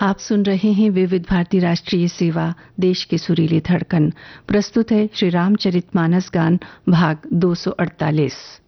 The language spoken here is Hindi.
आप सुन रहे हैं विविध भारती राष्ट्रीय सेवा, देश की सुरीली धड़कन। प्रस्तुत है श्री रामचरितमानस गान भाग 248।